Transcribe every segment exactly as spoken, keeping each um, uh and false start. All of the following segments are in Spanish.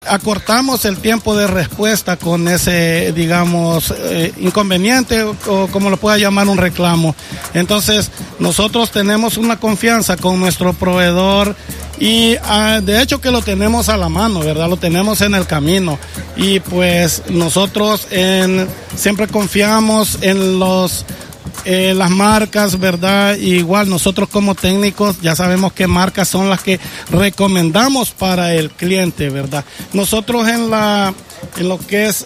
Acortamos el tiempo de respuesta con ese, digamos, eh, inconveniente o, o como lo pueda llamar un reclamo. Entonces, nosotros tenemos una confianza con nuestro proveedor y uh, de hecho que lo tenemos a la mano, ¿verdad? Lo tenemos en el camino y pues nosotros en, siempre confiamos en los... Eh, las marcas, ¿verdad? Y igual nosotros como técnicos ya sabemos qué marcas son las que recomendamos para el cliente, ¿verdad? Nosotros en la en lo que es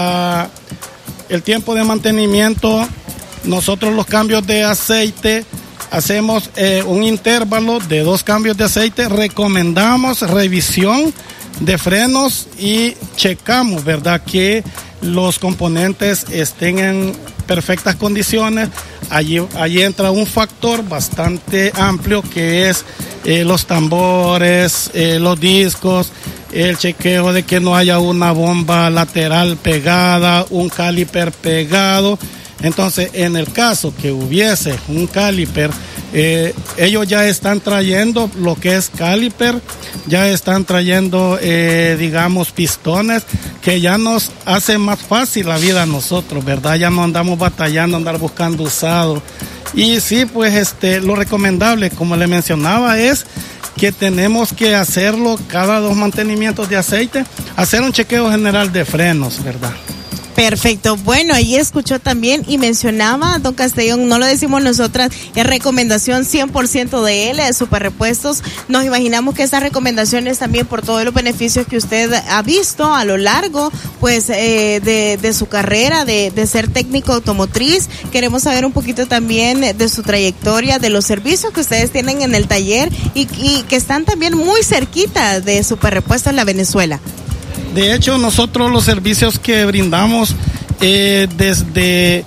la el tiempo de mantenimiento, nosotros los cambios de aceite hacemos eh, un intervalo de dos cambios de aceite, recomendamos revisión de frenos y checamos, ¿verdad? Que los componentes estén en perfectas condiciones. Allí, allí entra un factor bastante amplio que es eh, los tambores, eh, los discos, el chequeo de que no haya una bomba lateral pegada, un caliper pegado. Entonces, en el caso que hubiese un caliper, eh, ellos ya están trayendo lo que es caliper, ya están trayendo, eh, digamos, pistones, que ya nos hace más fácil la vida a nosotros, ¿verdad? Ya no andamos batallando, andar buscando usado. Y sí, pues este, lo recomendable, como le mencionaba, es que tenemos que hacerlo cada dos mantenimientos de aceite, hacer un chequeo general de frenos, ¿verdad? Perfecto. Bueno, ahí escuchó también y mencionaba, don Castellón, no lo decimos nosotras, es recomendación cien por ciento de él, de Super Repuestos. Nos imaginamos que estas recomendaciones también por todos los beneficios que usted ha visto a lo largo, pues, eh, de, de su carrera, de, de ser técnico automotriz. Queremos saber un poquito también de su trayectoria, de los servicios que ustedes tienen en el taller y, y que están también muy cerquita de Super Repuestos en la Venezuela. De hecho, nosotros los servicios que brindamos eh, desde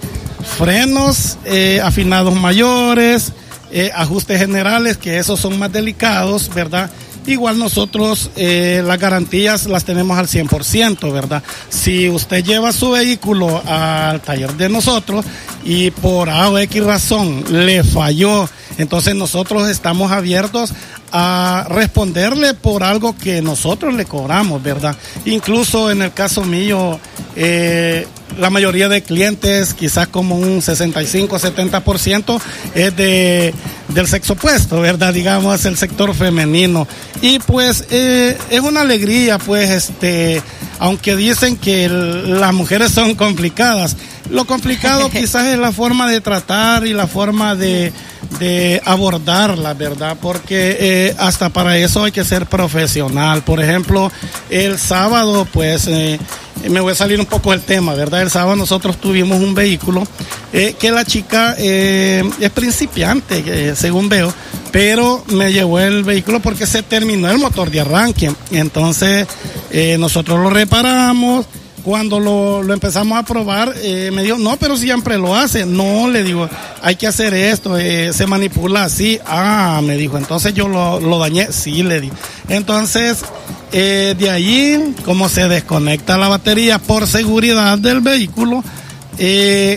frenos, eh, afinados mayores, eh, ajustes generales, que esos son más delicados, ¿verdad? Igual nosotros eh, las garantías las tenemos al cien por ciento, ¿verdad? Si usted lleva su vehículo al taller de nosotros y por A o X razón le falló, entonces nosotros estamos abiertos a responderle por algo que nosotros le cobramos, ¿verdad? Incluso en el caso mío, eh, la mayoría de clientes, quizás como un sesenta y cinco a setenta por ciento, es de, del sexo opuesto, ¿verdad? Digamos, el sector femenino. Y pues eh, es una alegría, pues, este, aunque dicen que el, las mujeres son complicadas, lo complicado quizás es la forma de tratar y la forma de, de abordarla, ¿verdad? Porque eh, hasta para eso hay que ser profesional. Por ejemplo, el sábado, pues, eh, me voy a salir un poco del tema, ¿verdad? El sábado nosotros tuvimos un vehículo eh, que la chica eh, es principiante, eh, según veo, pero me llevó el vehículo porque se terminó el motor de arranque. Entonces, eh, nosotros lo reparamos. Cuando lo, lo empezamos a probar, eh, me dijo, no, pero siempre lo hace. No, le digo, hay que hacer esto, eh, se manipula así. Ah, me dijo, entonces yo lo, lo dañé. Sí, le di. Entonces, eh, de allí, como se desconecta la batería por seguridad del vehículo, eh,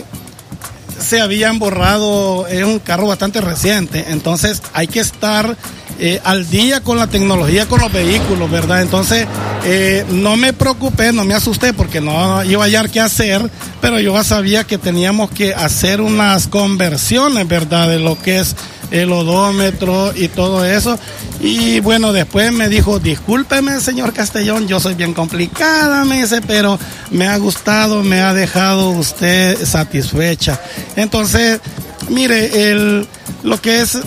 se habían borrado, es un carro bastante reciente, entonces hay que estar eh, al día con la tecnología, con los vehículos, ¿verdad? Entonces eh, no me preocupé, no me asusté porque no iba a hallar qué hacer, pero yo ya sabía que teníamos que hacer unas conversiones, ¿verdad? De lo que es el odómetro y todo eso. Y bueno, después me dijo, discúlpeme, señor Castellón, yo soy bien complicada, me dice, pero me ha gustado, me ha dejado usted satisfecha. Entonces, mire, el, lo que es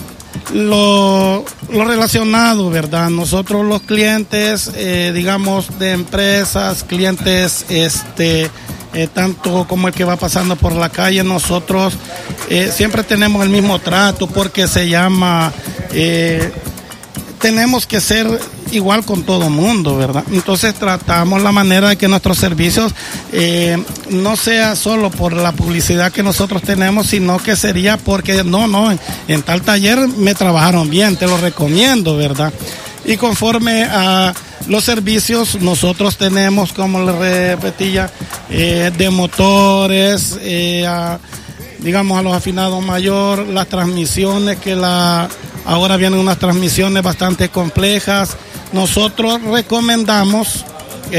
lo, lo relacionado, ¿verdad? Nosotros los clientes, eh, digamos, de empresas, clientes, este... Eh, tanto como el que va pasando por la calle, nosotros eh, siempre tenemos el mismo trato porque se llama, eh, tenemos que ser igual con todo mundo, ¿verdad? Entonces tratamos la manera de que nuestros servicios eh, no sea solo por la publicidad que nosotros tenemos, sino que sería porque no, no, en, en tal taller me trabajaron bien, te lo recomiendo, ¿verdad? Y conforme a los servicios, nosotros tenemos, como le repetía, eh, de motores, eh, a, digamos a los afinados mayor, las transmisiones, que la ahora vienen unas transmisiones bastante complejas. Nosotros recomendamos